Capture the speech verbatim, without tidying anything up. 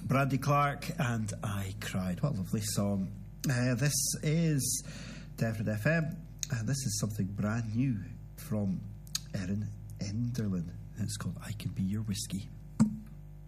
Brandy Clark and I Cried. What a lovely song. Uh, this is Defred F M, and this is something brand new from Erin Enderlin. It's called I Can Be Your Whiskey.